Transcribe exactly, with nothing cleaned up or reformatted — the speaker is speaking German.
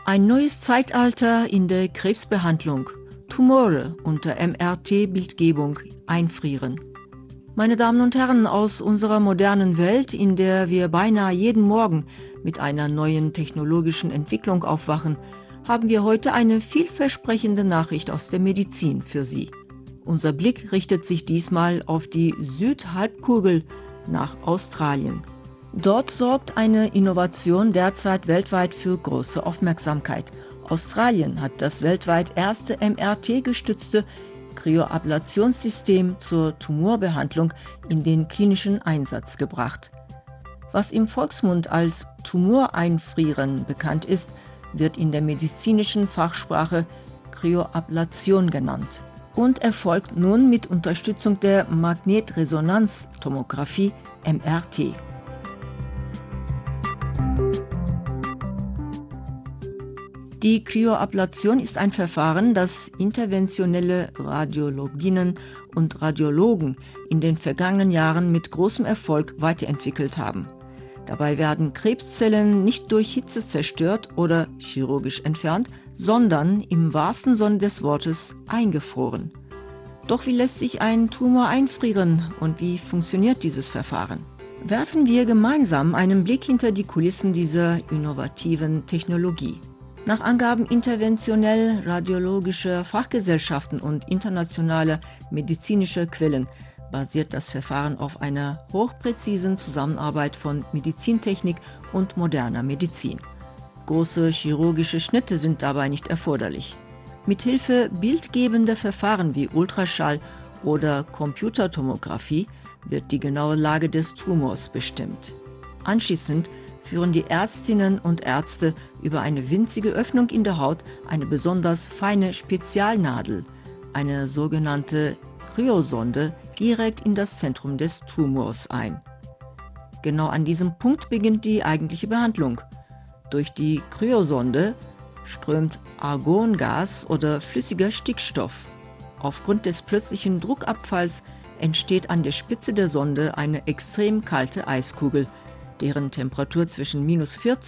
Ein neues Zeitalter in der Krebsbehandlung. Tumore unter M R T-Bildgebung einfrieren. Meine Damen und Herren, aus unserer modernen Welt, in der wir beinahe jeden Morgen mit einer neuen technologischen Entwicklung aufwachen, haben wir heute eine vielversprechende Nachricht aus der Medizin für Sie. Unser Blick richtet sich diesmal auf die Südhalbkugel nach Australien. Dort sorgt eine Innovation derzeit weltweit für große Aufmerksamkeit. Australien hat das weltweit erste M R T-gestützte Kryoablationssystem zur Tumorbehandlung in den klinischen Einsatz gebracht. Was im Volksmund als Tumoreinfrieren bekannt ist, wird in der medizinischen Fachsprache Kryoablation genannt und erfolgt nun mit Unterstützung der Magnetresonanztomographie M R T. Die Kryoablation ist ein Verfahren, das interventionelle Radiologinnen und Radiologen in den vergangenen Jahren mit großem Erfolg weiterentwickelt haben. Dabei werden Krebszellen nicht durch Hitze zerstört oder chirurgisch entfernt, sondern im wahrsten Sinne des Wortes eingefroren. Doch wie lässt sich ein Tumor einfrieren und wie funktioniert dieses Verfahren? Werfen wir gemeinsam einen Blick hinter die Kulissen dieser innovativen Technologie. Nach Angaben interventionell radiologischer Fachgesellschaften und internationaler medizinischer Quellen basiert das Verfahren auf einer hochpräzisen Zusammenarbeit von Medizintechnik und moderner Medizin. Große chirurgische Schnitte sind dabei nicht erforderlich. Mithilfe bildgebender Verfahren wie Ultraschall oder Computertomographie wird die genaue Lage des Tumors bestimmt. Anschließend führen die Ärztinnen und Ärzte über eine winzige Öffnung in der Haut eine besonders feine Spezialnadel, eine sogenannte Kryosonde, direkt in das Zentrum des Tumors ein. Genau an diesem Punkt beginnt die eigentliche Behandlung. Durch die Kryosonde strömt Argongas oder flüssiger Stickstoff. Aufgrund des plötzlichen Druckabfalls entsteht an der Spitze der Sonde eine extrem kalte Eiskugel, deren Temperatur zwischen minus vierzig